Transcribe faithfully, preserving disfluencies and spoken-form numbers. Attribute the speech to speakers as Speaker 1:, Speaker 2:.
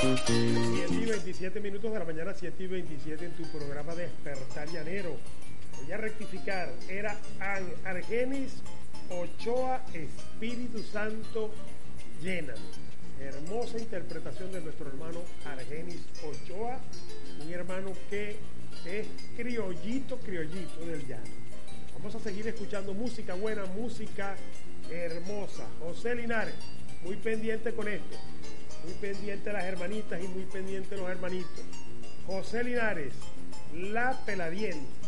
Speaker 1: siete y veintisiete minutos de la mañana, siete y veintisiete en tu programa Despertar Llanero. Voy a rectificar, era An Argenis Ochoa, Espíritu Santo, lléname. Hermosa interpretación de nuestro hermano Argenis Ochoa, un hermano que es criollito, criollito del llano. Vamos a seguir escuchando música buena, música hermosa. José Linares, muy pendiente con esto, muy pendiente las hermanitas y muy pendiente los hermanitos. José Linares, La Peladiente.